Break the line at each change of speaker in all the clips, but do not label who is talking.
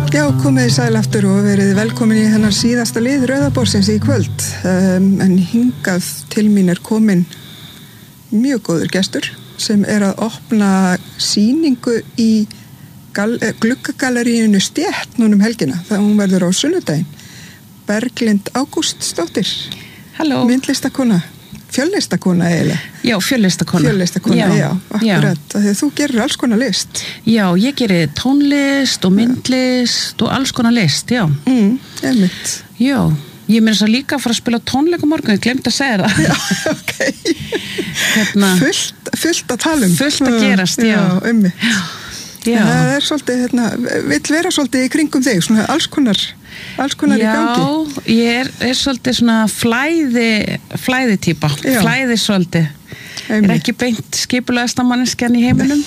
Já, komið sæl aftur og verið velkomin í hennar síðasta lið Rauðaborðsins í kvöld. En hingað til mín komin mjög góður gestur sem að opna sýningu í gluggagaleríinu Stétt núna helgina. Það hún verður á sunnudaginn. Berglind Ágústsdóttir.
Halló.
Myndlistakona. Fjöllistakona eiginlega.
Já, fjöllistakona.
Fjöllistakona, já, akkurat. Þegar þú gerir alls konar list.
Já, ég gerir tónlist og myndlist og alls konar list, já.
Einmitt.
Já, ég meina þess að líka fara að spila tónleik á morgun, ég glemdi að segja það.
Já, ok. Fullt að tala
Fullt að gerast, já.
Já, einmitt.
Já.
Það svolítið, vill vera svolítið í kringum þig, svona alls konar í gangi.
Já, ég er svolítið svona flæðitýpa, flæði svolítið. Ég er ekki beint skipulegasta manneskjan í heiminum,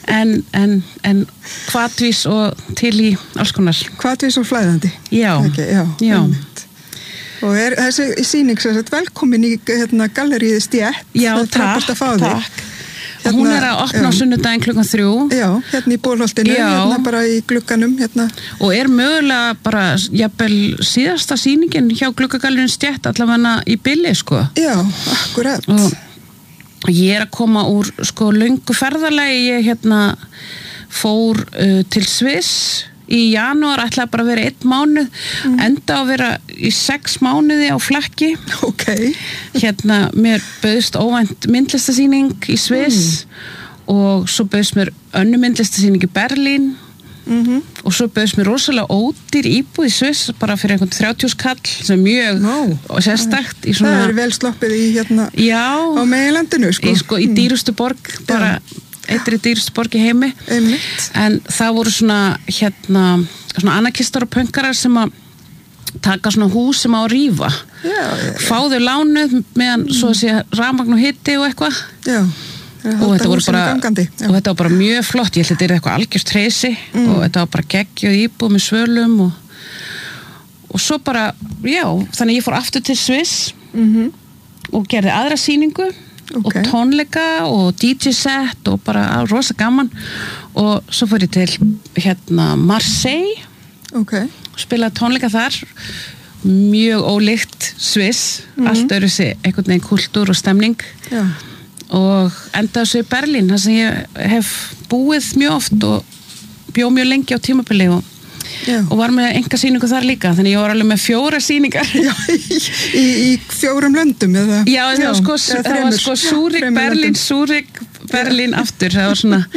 en hvatvís og til í alls konar.
Hvatvís og flæðandi.
Já,
okay, já. Og þessi sýning velkomin í galleríið Stétt.
Já, takk. Hún að opna á sunnudaginn 3:00.
Já, hérna í Bólholtinu, hérna bara í glugganum, hérna.
Og mögulega bara, jafnvel síðasta sýningin hjá gluggagalleríinu Stétt, allavega í bili, sko.
Já, akkurat.
Og ég að koma úr, sko, löngu ferðalagi, ég fór til Sviss í janúar, ætlaði bara að vera 1 mánuð, enda að vera í 6 mánuði á flakki.
Ok.
Mér bauðst óvænt myndlistasýning í Sviss og svo bauðst mér önnur myndlistasýning í Berlín og svo bauðst mér rosalega ódýr íbúð í Sviss bara fyrir einhvern 30 skall sem mjög sérstakt í svona...
Það verið vel sloppið í á meginlandinu, sko.
Í dýrustu borg, bara... Eittir í dýrustu borg í heimi.
Einmitt.
En það voru svona anarkistar og pönkarar sem að taka svona hús sem á að rífa.
Já.
Fáðu lánuð meðan svo að sé rafmagn og hiti og eitthvað.
Já.
Og þetta var bara mjög flott. Ég held að þetta eitthvað algjört treysi og þetta var bara geggjuð íbúð með svölum og svo bara, já, þannig ég fór aftur til Sviss og gerði aðra sýningu. Og tónleika og DJ-set og bara rosa gaman og svo fór ég til Marseille og spilaði tónleika þar mjög ólíkt Sviss, allt öðru sig einhvern veginn kultúr og stemning og endaði svo í Berlín þar sem ég hef búið mjög oft og bjó mjög lengi á tímabili og var með einkasýningu þar líka, þannig ég var alveg með 4 sýningar.
Já, í 4 löndum eða?
Já, það var sko Zúrik, Berlín, Zúrik, Berlín aftur, það var svona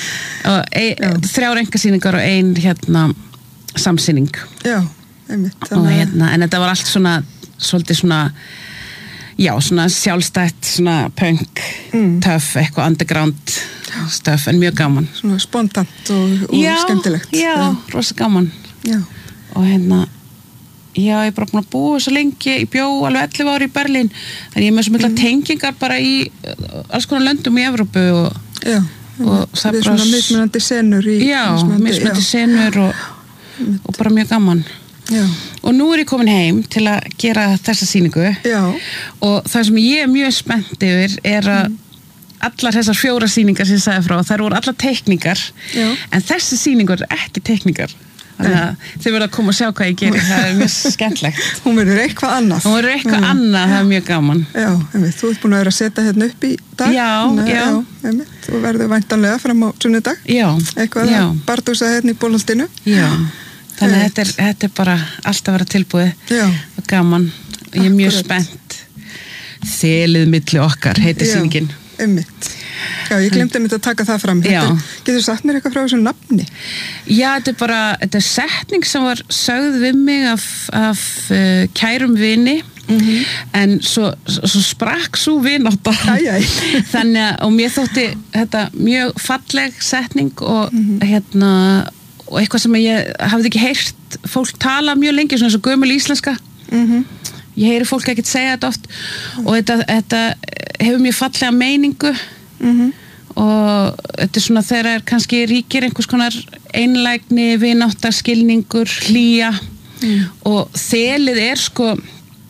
3 einkasýningar og 1 samsýning.
Já, einmitt.
Og en þetta var allt svona, svolítið svona, já, svona sjálfstætt, svona punk, töff, eitthvað underground stöf, en mjög gaman.
Svona spontant og skemmtilegt.
Já, rosa gaman.
Já.
Og já, ég er bara búin að búa svo lengi, ég bjó alveg 11 ári í Berlín, en ég er með svo mikla tengingar bara í alls konar löndum í Evrópu og það
er svona mismunandi senur í...
Já, mismunandi senur og bara mjög gaman.
Já.
Og nú er ég komin heim til að gera þessa sýningu og það sem ég er mjög spennt yfir er að allar þessar 4 sýningar sem ég sagði frá, þær voru allar teikningar en þessi sýningur er ekki teikningar þannig að þið verða að koma og sjá hvað ég gerir, það er mjög skemmtlegt.
Hún verður eitthvað annað.
Það er mjög gaman.
Já, þú ert búin að vera að setja hérna upp í dag.
Já.
Og verður væntanlega fram á sunnudag.
Já.
Eitthvað að bardúsa hérna í Bólholtinu.
Já, þannig að þetta er bara allt að vera tilbúið.
Já.
Og gaman. Ég er mjög spennt. Þelið milli okkar, heitir sýningin.
Einmitt. Já, ég glemdi að taka það fram. Getur sagt mér eitthvað frá þessu nafni? Já,
þetta er setning sem var sögð við mig af kærum vini en svo sprakk svo vinátta. Þannig að, og mér þótti þetta mjög falleg setning og og eitthvað sem ég hafði ekki heyrt fólk tala mjög lengi, svona svo gömul íslenska. Ég heyri fólk ekkert segja þetta oft og þetta hefur mjög fallega meiningu og þetta er svona þegar kannski ríkir einhvers konar einlægni, vináttar, skilningur, hlýja og þelið er sko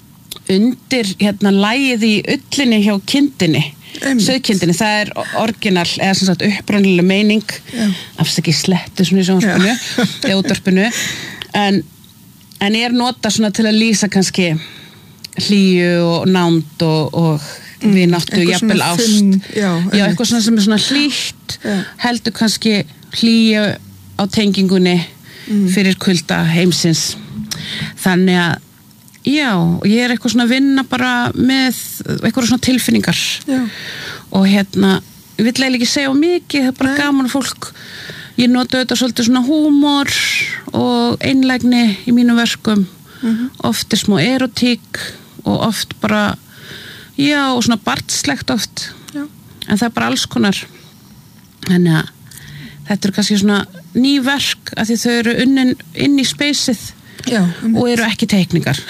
undir lagið í ullinni hjá kindinni, sauðkindinni, það orginal, eða sem sagt upprunaleg meining, afsakið slettu svona í sjónvarpinu, eða útvarpinu, en nota svona til að lýsa kannski hlýju og nánd og vináttu, jafnvel ást. Eitthvað svona sem svona hlýtt, heldur kannski hlýju á tengingunni fyrir kulda heimsins. Þannig að ég eitthvað svona að vinna bara með eitthvað svona tilfinningar og ég vil eiginlega ekki segja mikið, það bara gaman fólk, ég nota þetta svolítið svona húmor og einlægni í mínum verkum, oft smá erotík og oft bara og svona barnslegt oft, en það bara alls konar. Þannig að þetta kannski svona ný verk af því þau eru unnin inn í speysið og eru ekki teikningar.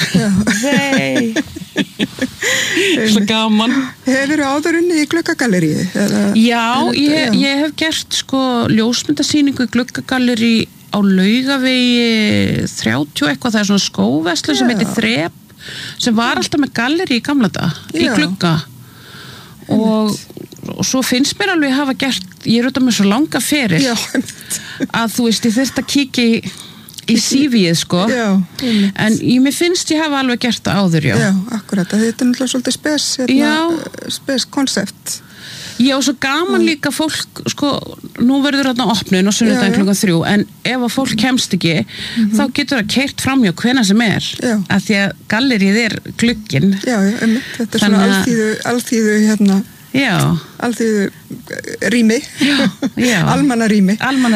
Svo gaman.
Hefurðu áður unni í Gluggagalleríi?
Ég hef gert ljósmyndasýningu í Gluggagallerí á Laugavegi 30 eitthvað, það svona skóverslu sem heitir Þrep, sem var alltaf með gallerí í gamla daga, í Glugga. Og svo finnst mér alveg hafa gert, ég er auðvitað með svo langa feril að þú veist, ég þurft að kíkja í CV-ið, en mér finnst ég hafa alveg gert það áður,
akkurat, þetta er náttúrulega svolítið spes koncept.
Og svo gaman líka fólk, nú verður þarna opnun og sunnudaginn klukkan 3, en ef að fólk kemst ekki, þá getur það keyrt framhjá hvenær sem af því að galleríð er glugginn.
Þetta er svona alþýðu alþýðu rými, almannarými.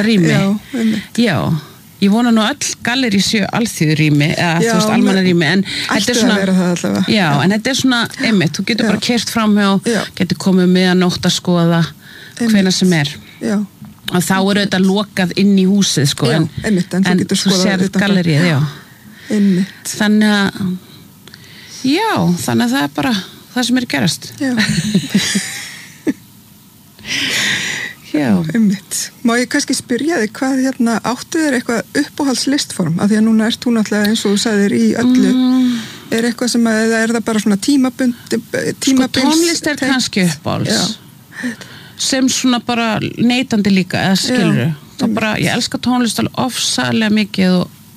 Ég vona nú öll gallerí séu alþýðurými eða þú veist almannarými, en þetta er svona en þetta er svona einmitt, þú getur bara keyrt framhjá, getur komið með að nótt að skoða hvenær sem og þá er þetta lokað inn í húsið en þú sér galleríð þannig að það er bara það sem er gerast.
Má ég kannski spyrja þig hvað áttu þér eitthvað uppáhaldslistform, af því að núna ert þú náttúrulega eins og þú sagðir í öllu, er eitthvað sem eða er það bara svona tímabils?
Tónlist er kannski uppáhalds sem svona bara neytandi líka, eða skilurðu, þá bara ég elska tónlist alveg ofsalega mikið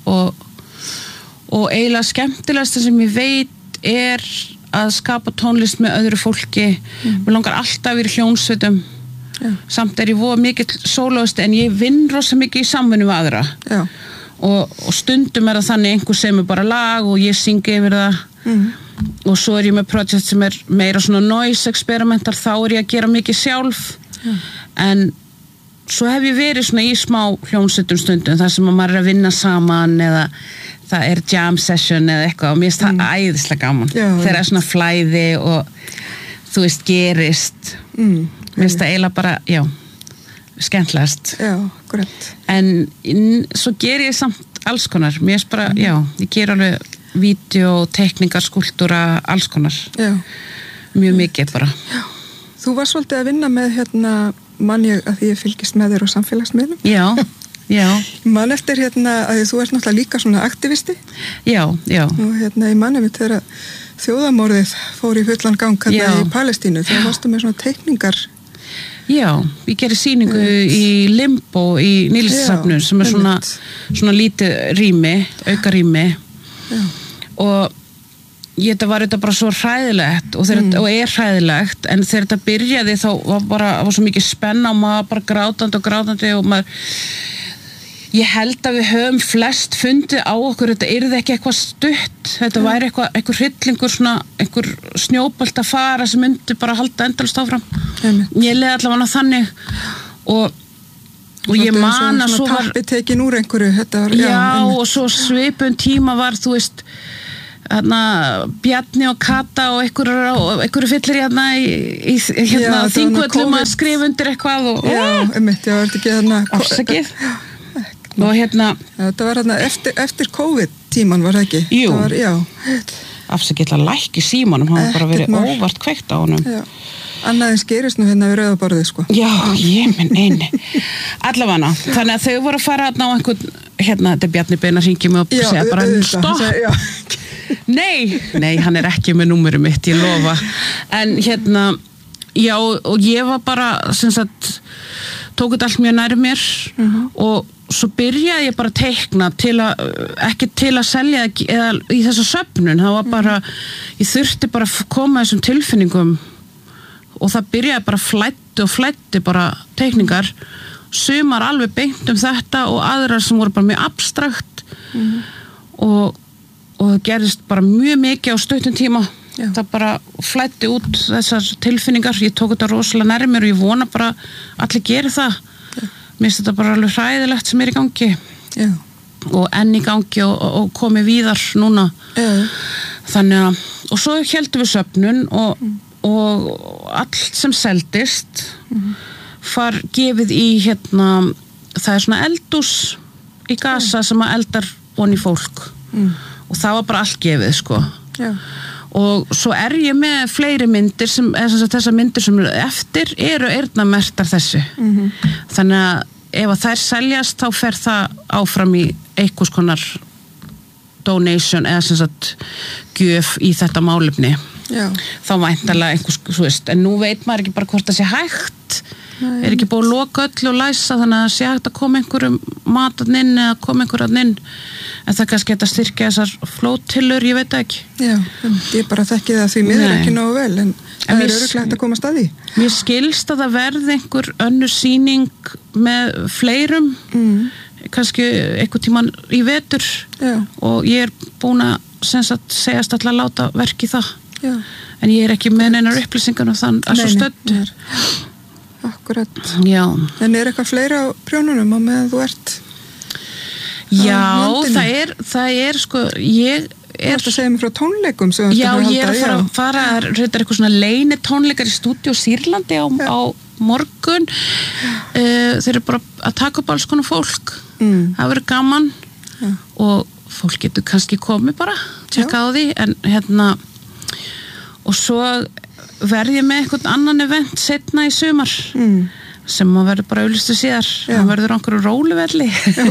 og eiginlega skemmtilegast sem ég veit er að skapa tónlist með öðru fólki. Mér langar alltaf í hljónsveitum, samt ég voða mikill sólóist, en ég vinn rosa mikið í samvinnu við aðra og stundum er það þannig einhver semur bara lag og ég syngi yfir það og svo er ég með projekt sem er meira svona noise experimental, þá er ég að gera mikið sjálf en svo hef ég verið svona í smá hljónsveitum stundum þar sem maður er að vinna saman eða það er jam session eða eitthvað og mér finnst það æðislega gaman þegar það er svona flæði og þú veist gerist mér finnst það eiginlega bara, skemmtilegast.
Korrekt.
En svo ger ég samt alls konar. Mér finnst bara, ég ger alveg vídeo, teikningar, skúltúra, alls konar. Mjög mikið bara.
Þú var svolítið að vinna með, man ég að því ég fylgist með þér á samfélagsmiðlum. Man eftir, að þú ert náttúrulega líka svona aktivisti. Og ég man eftir þegar þjóðamorðið fór í fullan gang í Palestínu, þá varstu með svona teikningar.
Ég gerir sýningu í Limbo í Nýlistasafnun sem er svona lítið rými, auka rými og þetta var bara svo hræðilegt og er hræðilegt, en þegar þetta byrjaði þá var svo mikið spenna og maður bara grátandi og maður ég held að við höfum flest fundið á okkur, þetta yrði ekki eitthvað stutt, þetta væri eitthvað hryllingur, svona einhver snjóbolt að fara sem myndi bara halda endalaust áfram. Ég leið allavega þannig og ég man að svo var
tappi tekin úr einhverju, þetta var
og svo svipun tíma var, þú veist Bjarni og Kata og einhverju fyllir í Þingvöllum að skrifa undir eitthvað og
var þetta ekki
afsakið og
þetta var eftir COVID-tíman, var það ekki?
Jú, afsakið að lækki símanum, hann var bara verið óvart kveikt á honum.
Annað en skerist nú við rauðaborðið, sko.
Ég minn eini. Allavega, þannig að þau voru að fara á einhvern, þetta er Bjarni Bein að hringja mig og segja bara stopp. Nei, hann er ekki með númerið mitt, ég lofa. En já, og ég var bara, sem sagt, tók þetta allt mjög nær mér og svo byrjaði ég bara að teikna ekki til að selja eða í þessa söfnun, það var bara, ég þurfti bara að koma þessum tilfinningum og það byrjaði bara flætti bara teikningar, sumar alveg beint þetta og aðrar sem voru bara mjög abstrakt og það gerðist bara mjög mikið á stuttum tíma. Já. Það bara flætti út þessar tilfinningar, ég tók þetta rosalega nærri mér og ég vona bara allir geri það. Mér finnst þetta bara alveg hræðilegt sem í gangi. Já. Og enn í gangi og komi víðar núna. Já. Þannig að, og svo héldum við söfnun og allt sem seldist var gefið í það er svona eldús í Gaza sem að eldar onni fólk og það var bara allt gefið sko. Já. Og svo ég með fleiri myndir þessar myndir sem eftir eru eyrnamerktar þessu. Þannig að ef þær seljast þá fer það áfram í einhvers konar donation eða sem sagt gjöf í þetta málefni. Já. Þá væntanlega einhvers, þú veist, en nú veit maður ekki bara hvort það sé hægt. Er ekki búið að loka öll og læsa þannig að það sé hægt að koma einhverjum matarn inn eða koma einhverjum inn en það kannski geta styrkja þessar flótillur, ég veit ekki. Já,
ég bara þekki það því miður ekki nógu vel en það er örugglega að komast að því.
Mér skilst að það verði einhver önnur sýning með fleirum kannski einhver tíman í vetur. Já. Og ég búin að segjast alltaf að láta verki það. Já. En ég ekki með neinar upplýsingar og þann að svo stödd.
Akkurat.
Já.
En eitthvað fleira á prjónunum á meðan þú ert?
Já, það er sko, ég er...
Þú segja mig frá tónleikum sem
já, ég er að fara eitthvað svona leini tónleikar í stúdíó Sýrlandi á morgun. Þeir eru bara að taka upp alls konar fólk. Það verður gaman og fólk getur kannski komið bara, tjekka á því, en og svo verð ég með eitthvað annan event setna í sumar sem maður verður bara auðlistu síðar það verður á einhverju róluvelli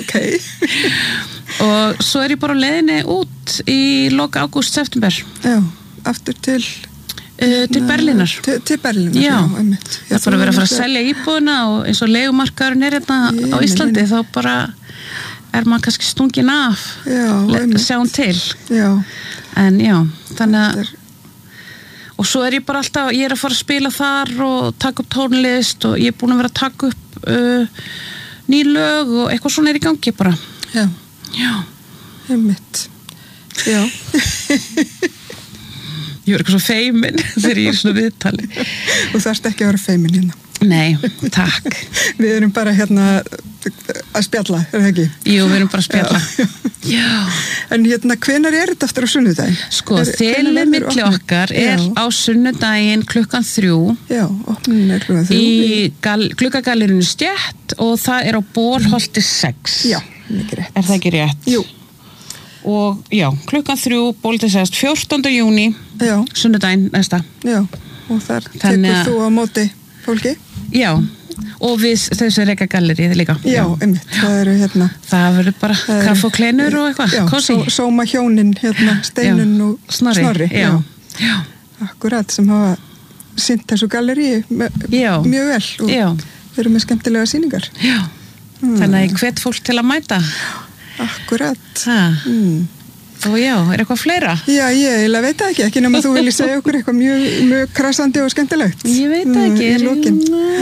og svo ég bara á leiðinni út í lok ágúst, september
aftur til
Berlínar
til Berlínar,
já það er bara verið að fara að selja íbúðuna og eins og leigumarkaðurinn er á Íslandi þá bara maður kannski stungin af sjáum til en já, þannig að og svo ég bara alltaf, ég að fara að spila þar og taka upp tónlist og ég búin að vera að taka upp ný lög og eitthvað svona í gangi bara. Já.
Einmitt. Já.
Ég eitthvað svo feimin þegar ég svona viðtali.
Þú þarft ekki að vera feimin hérna.
Nei, takk.
Við erum bara að spjalla, það ekki?
Jú, við erum bara að spjalla. Já. En
hvenær þetta aftur á sunnudaginn?
Sko, þelið milli okkar á sunnudaginn 3:00. Já,
opnin 3:00.
Í gluggagallerinu Stétt og það á Bolholti 6.
Já, ekki rétt.
Er það ekki rétt?
Jú.
Og já, 3:00, Bolholti 6, 14. júní, sunnudaginn næsta.
Já, og þar tekur þú á móti fólki?
Já, og við þessu reka gallerið líka.
Já, einmitt, það eru
það verður bara kaff og kleinur og eitthvað.
Já, sóma hjónin Steinun og Snorri. Já. Akkurat, sem hafa sinnt þessu galleríi mjög vel og eru með skemmtilega sýningar.
Já, þannig að ég hvet fólk til að mæta.
Akkurat.
Og já, eitthvað fleira?
Já, ég veit það ekki nema þú vilji segja okkur eitthvað mjög krassandi og skemmtilegt.
Ég veit það ekki.
Í lokin.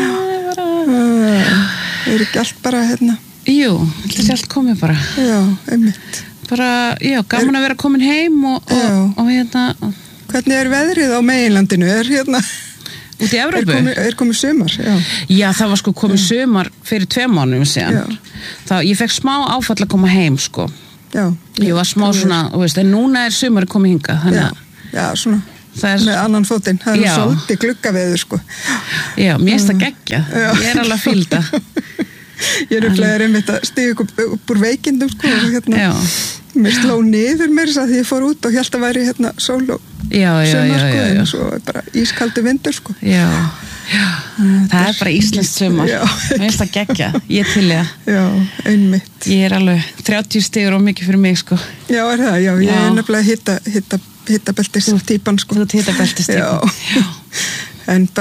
Er ekki allt bara
Jú, þetta allt komið bara.
Já, einmitt.
Bara, já, gaman að vera komin heim og
Hvernig er veðrið á meginlandinu?
Út í Evrópu?
Er komið sumar,
Já, það var sko komið sumar fyrir 2 mánuðum síðan. Ég fekk smá áfall að koma heim, sko. Já, ég var smá svona, en núna er sumari komið hingað, þannig
að svona með annan fótinn, það svolítið gluggaveður sko.
Já, mér finnst það geggjað, ég alveg að fíla það.
Ég er einmitt að stiga upp úr veikindum sko, mér sló niður mér þess að ég fór út og hélt að væri sól og sumar sko, en svo bara ískaldur vindur sko.
Já. Það bara íslenskt sumar. Mér finnst það geggja, ég til í það.
Já, einmitt.
Ég alveg 30 stigur og mikið fyrir mig, sko.
Já, það, já, ég nefnilega hittabeltist típan, sko.
Þú ert hittabeltist típan.
Já. En